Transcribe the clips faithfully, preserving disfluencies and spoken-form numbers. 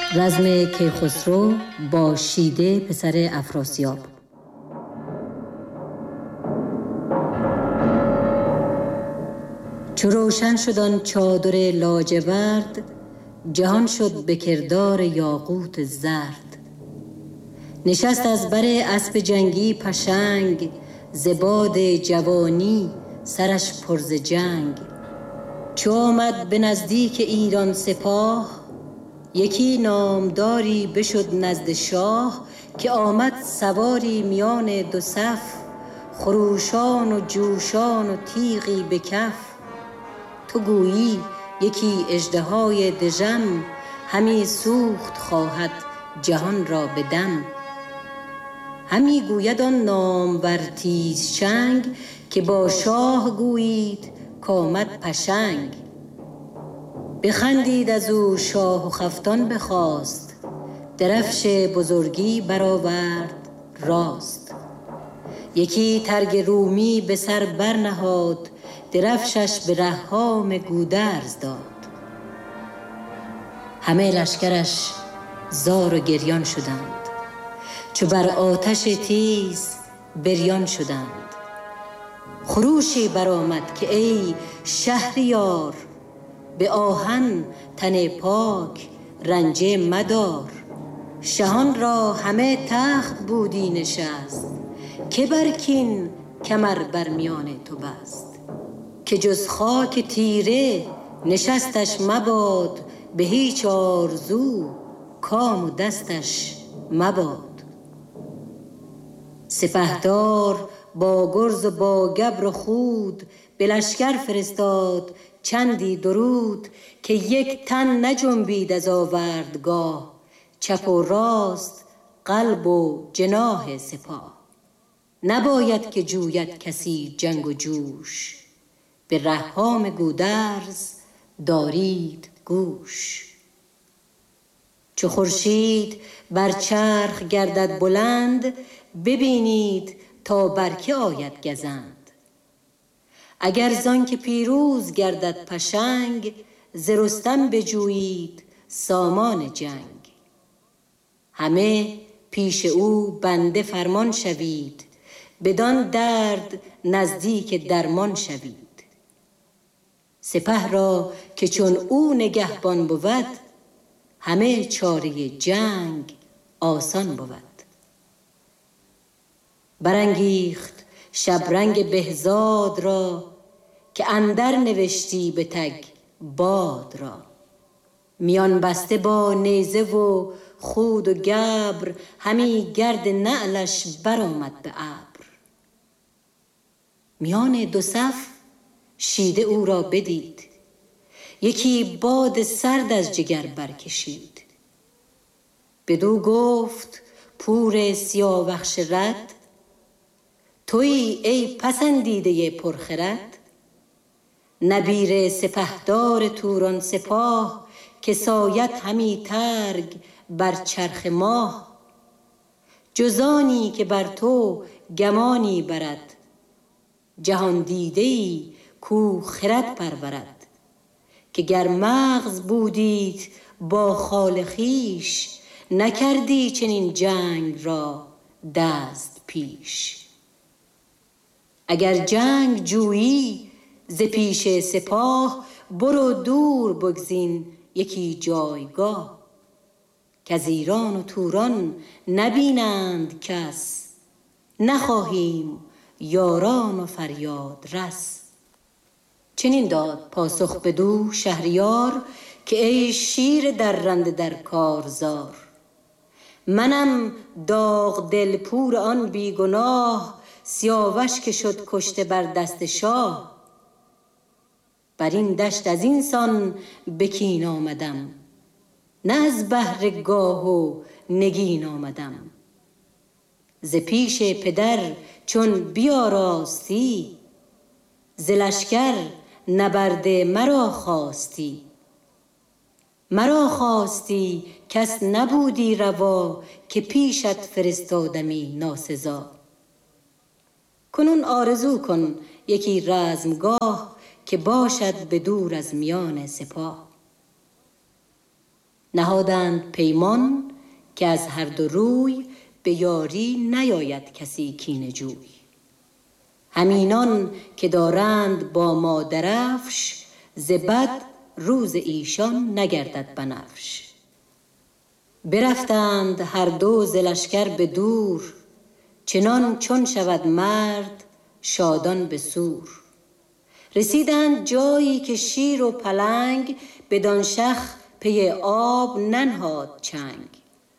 رزم کیخسرو با شیده پسر افراسیاب. چو روشن شد آن چادر لاجورد، جهان شد به کردار یاقوت زرد. نشست از بر اسب جنگی پشنگ، ز باد جوانی سرش پر ز جنگ. چو آمد به نزدیک ایران سپاه، یکی نامداری بشد نزد شاه. که آمد سواری میان دو صف، خروشان و جوشان و تیغی به کف. تو گویی یکی اژدهای دژم، همی سوخت خواهد جهان را به دم. همی گوید آن نامور تیزچنگ، که با شاه گویید کآمد پشنگ. بخندید از او شاه و خفتان بخواست، درفش بزرگی برآورد راست. یکی ترگ رومی به سر برنهاد، درفشش به رهام گودرز داد. همه لشکرش زار و گریان شدند، چو بر آتش تیز بریان شدند. خروشی برآمد که ای شهریار، به آهن تن پاک رنجه مدار. شهان را همه تخت بودی نشست، که بر کین کمر بر میان تو بست. که جز خاک تیره نشستش مباد، به هیچ آرزو کام و دستش مباد. سپهدار با گرز و با گبر و خود، به لشکر فرستاد چندی درود. که یک تن نجنبید از آوردگاه، چپ و راست قلب و جناح سپاه. نباید که جوید کسی جنگ و جوش، به رهام گودرز دارید گوش. چو خورشید بر چرخ گردد بلند، ببینید تا بر که آید گزند. اگر زان که پیروز گردد پشنگ، ز رستم بجویید سامان جنگ. همه پیش او بنده فرمان شوید، بدان درد نزدیک درمان شوید. سپه را که چون او نگهبان بود، همه چاره جنگ آسان بود. برانگیخت شبرنگ بهزاد را، که اندر نوشتی به تگ باد را. میان بسته با نیزه و خود و گبر، همی گرد نعلش برآمد به ابر. میان دو صف شیده او را بدید، یکی باد سرد از جگر برکشید. بدو گفت پور سیاوخش رد، تویی ای پسندیده پرخرد. نبیر سپهدار توران سپاه، که ساید همی ترگ بر چرخ ماه. جزانی که بر تو گمانی برد، جهان دیده‌ای کو خرد پرورد. که گر مغز بودیت با خال خویش، نکردی چنین جنگ را دست پیش. اگر جنگ جویی ز پیش سپاه، برو دور بگزین یکی جایگاه. کز ایران و توران نبینند کس، نخواهیم یاران و فریاد رس. چنین داد پاسخ بدو شهریار، که ای شیر درنده در کارزار. منم داغ دل پور آن بیگناه، سیاوش که شد کشته بر دست شاه. بر این دشت از این سان به کین آمدم، نه از بهر گاه و نگین آمدم. ز پیش پدر چون بیاراستی، ز لشکر نبرد مرا خواستی. مرا خواستی کس نبودی روا، که پیشت فرستادمی ناسزا. کنون آرزو کن یکی رزمگاه، که باشد به دور از میان سپاه. نهادند پیمان که از هر دو روی به یاری نیاید کسی کینه جوی. همینان که دارند با ما درفش، ز بد روز ایشان نگردد بنفش. برفتند هر دو ز لشکر به دور، چنان چون شود مرد شادان به سور. رسیدند جایی که شیر و پلنگ، بدان شخ پی آب ننهاد چنگ.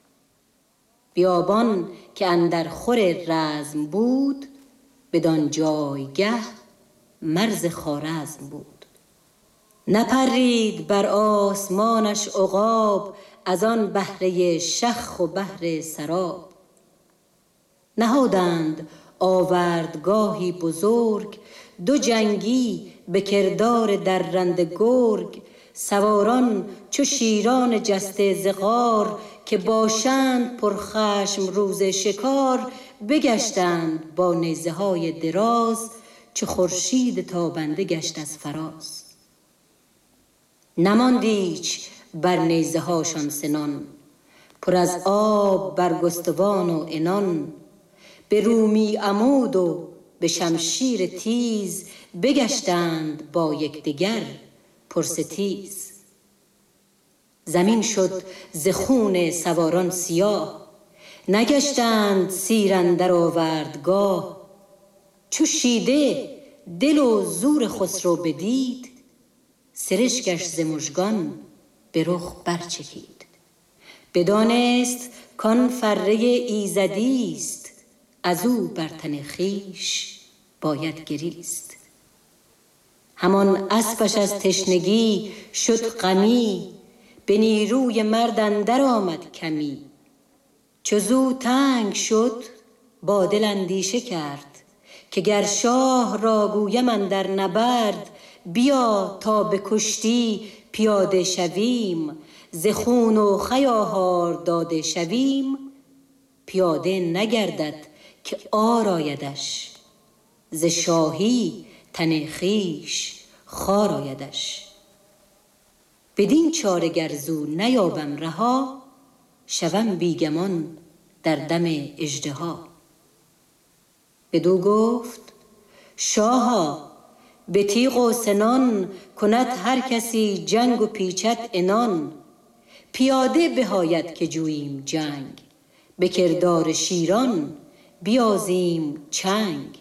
بیابان که اندر خور رزم بود، بدان جایگه مرز خوارزم بود. نپرید بر آسمانش عقاب، از آن بهره شخ و بهر سراب. نهادند آوردگاهی بزرگ، دو جنگی به کردار درنده گرگ. سواران چو شیران جسته ز غار، که باشند پرخشم روز شکار. بگشتند با نیزه های دراز، چو خورشید تابنده گشت از فراز. نماند ایچ بر نیزه هاشان سنان، پر از آب برگستوان و عنان. به رومی عمود و به شمشیر تیز، بگشتند با یکدیگر پرستیز. زمین شد ز خون سواران سیاه، نگشتند سیر اندر آوردگاه. چو شیده دل و زور خسرو بدید، سرشکش ز مژگان به رخ برچکید. بدانست کان فره ایزدیست، از او بر تن خویش باید گریست. همان اسبش از تشنگی شد غمی، به نیروی مرد اندر آمد کمی. چو زو تنگ شد با دل اندیشه کرد، که گر شاه را گویم اندر نبرد. بیا تا به کشتی پیاده شویم، ز خون و خیاهار داده شویم. پیاده نگردد که عار آیدش، ز شاهی تن خویش خوار آیدش. بدین چاره گر زو نیابم رها، شوم بیگمان در دم اژدها. بدو گفت شاها به تیغ و سنان، کند هر کسی جنگ و پیچد عنان. پیاده بهاید که جوییم جنگ، به کردار شیران بیازیم چنگ.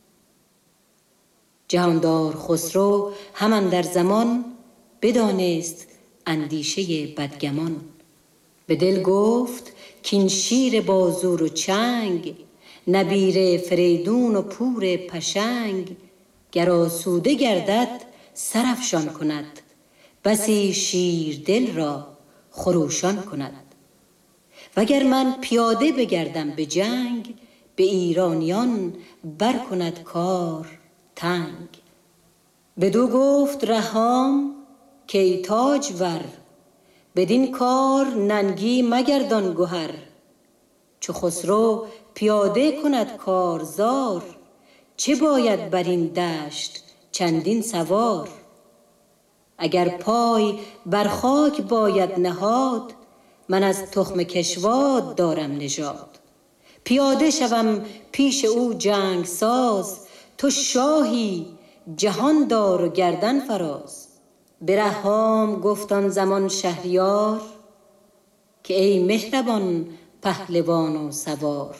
جهاندار خسرو هم اندر زمان، بدانست اندیشه بدگمان. به دل گفت کین شیر با زور و چنگ، نبیر فریدون و پور پشنگ. گر آسوده گردد سرافشان کند، بسی شیر دل را خروشان کند. وگر من پیاده بگردم به جنگ، به ایرانیان بر کند کار تنگ. بدو گفت رهام که ای تاجور، بدین کار ننگی مگردان گهر. چو خسرو پیاده کند کارزار، چه باید بر این دشت چندین سوار. اگر پای بر خاک باید نهاد، من از تخم کشواد دارم نژاد. پیاده شوم پیش او جنگ ساز، تو شاهی جهان دار و گردن فراز. به رهام گفت آن زمان شهریار، که ای مهربان پهلوان و سوار.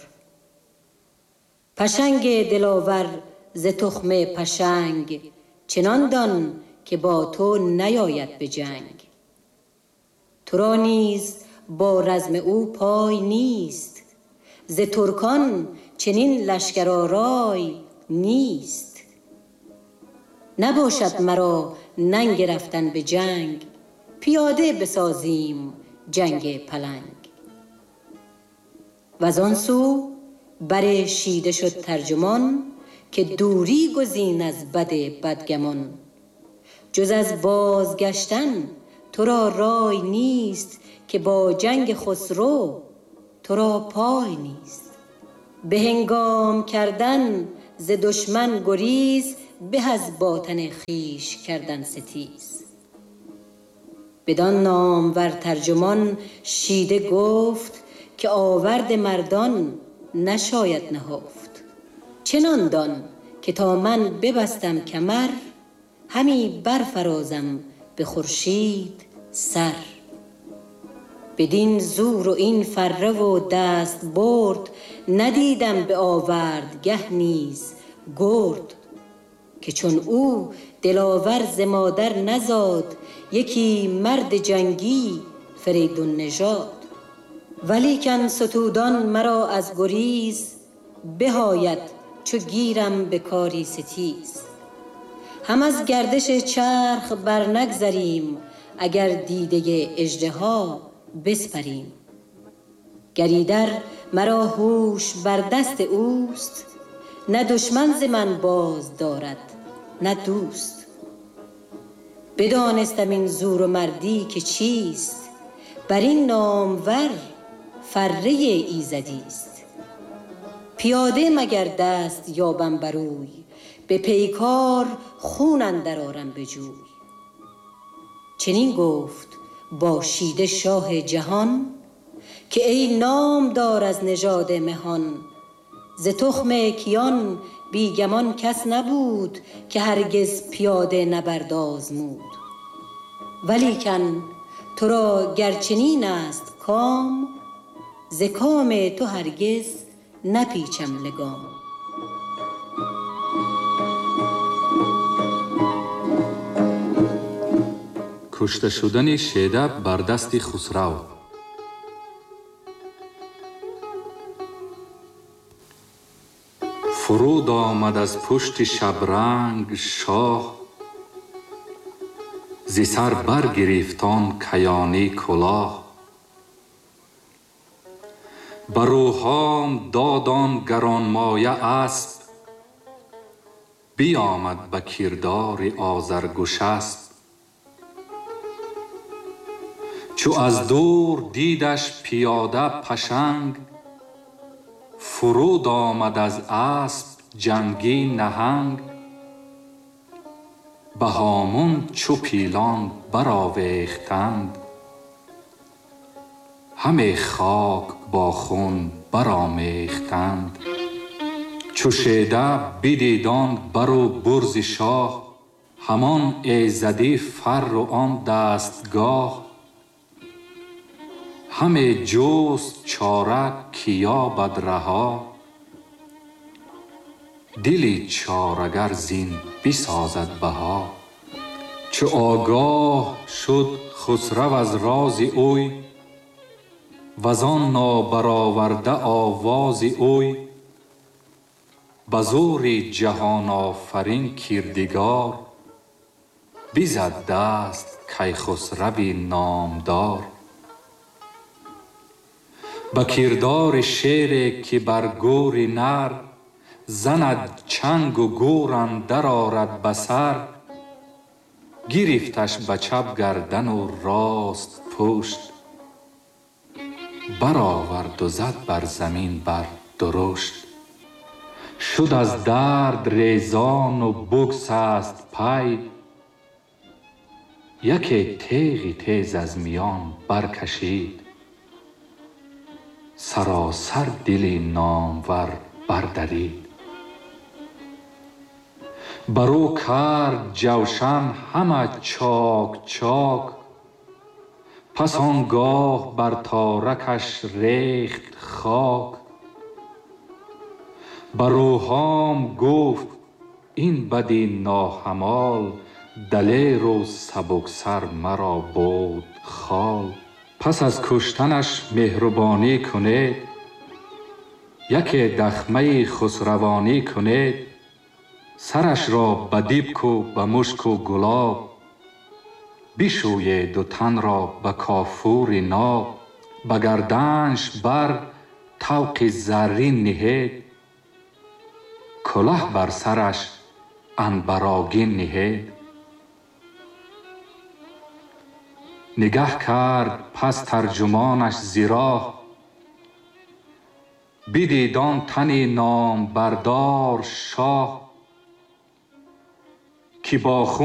پشنگ دلاور ز تخم پشنگ، چنان دان که با تو نیاید به جنگ. تو را نیز با رزم او پای نیست، ز ترکان چنین لشکر آرای نیست. نباشد مرا ننگ رفتن به جنگ، پیاده بسازیم جنگ پلنگ. وزان سو بر شیده شد ترجمان، که دوری گزین از بد بدگمان. جز از بازگشتن تو را رای نیست، که با جنگ خسرو تو را پای نیست. به هنگام کردن ز دشمن گریز، به از با تن خویش کردن ستیز. بدان نامور ترجمان شیده گفت که آورد مردان نشاید نهفت. چنان دان که تا من ببستم کمر، همی برفرازم به خورشید سر. بدین زور و این فره و دست برد، ندیدم به آوردگه نیز گرد. که چون او دلاور ز مادر نزاد، یکی مرد جنگی فریدون نژاد. ولیکن ستودان مرا از گریز، بهاید چو گیرم به کاری ستیز. هم از گردش چرخ بر نگذریم، اگر دیده اژدها بسپریم. گریدر مرا هوش بر دست اوست، نه دشمن ز من باز دارد نه دوست. بدانستم این زور و مردی که چیست، بر این نامور فره ایزدیست. پیاده مگر دست یابم بروی، به پیکار خون اندر آرم به جوی. چنین گفت با شیده شاه جهان، که ای نامدار از نژاد مهان. ز تخم کیان بیگمان کس نبود، که هرگز پیاده نبرد آزمود. ولیکن تو را گر چنین است کام، ز کام تو هرگز نپیچم لگام. کشته شدن شیده بر دست خسرو. فرود آمد از پشت شبرنگ شاه، ز سر برگرفت آن کیانی کلاه. بر روحام داد آن گرانمایه اسب، بیامد به کردار آذرگشسب. چو از دور دیدش پیاده پشنگ، فرود آمد از اسب جنگی نهنگ. به هامون چو پیلان برآویختند، همه خاک با خون برآمیختند. چو شیده بدید آن بر و برز شاه، همان ایزدی فر و آن دستگاه. همه جست چاره کیا بد رها، دلی چارگر زین بسازد بها. چو آگاه شد خسرو از راز اوی، وزان نابرآورده آواز اوی. به زور جهان آفرین کردگار، بزد دست کیخسروی نامدار. به کردار شیری که بر گور نر، زند چنگ و گور اندر آرد به سر. گرفتش به چپ گردن و راست پشت، برآورد و زد بر زمین بر درشت. شد از درد ریزان و بگسست پی، یکی تیغی تیز از میان برکشید. سراسر دل نامور بردرید. برو کرد جوشن همه چاک چاک، پس آنگاه بر تارکش ریخت خاک. بر روحام گفت این بدی ناهمال، دلیر و سبکسر مرا بود خال. پس از کشتنش مهربانی کنید، یکی دخمه خسروانی کنید. سرش را به دیبک و به مشک و گلاب، بشوید و تن را به کافور ناب. به گردنش بر طوق زرین نهید، کله بر سرش عنبرآگین نهید. نگه کرد پس ترجمانش ز راه، بدید آن تن نامبردار شاه. که با